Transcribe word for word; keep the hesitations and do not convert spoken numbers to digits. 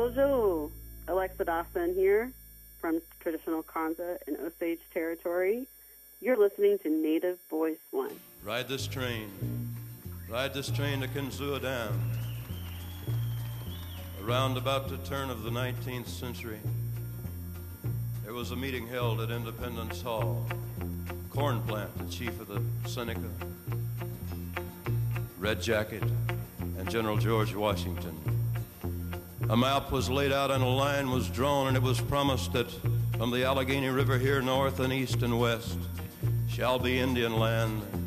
Bonjour, Alexa Dawson here from traditional Kanza and Osage territory. You're listening to Native Voice One. Ride this train, ride this train to Kinzua Dam. Around about the turn of the nineteenth century, there was a meeting held at Independence Hall. Cornplant, the chief of the Seneca, Red Jacket, and General George Washington. A map was laid out and a line was drawn, and it was promised that from the Allegheny River here north and east and west shall be Indian land,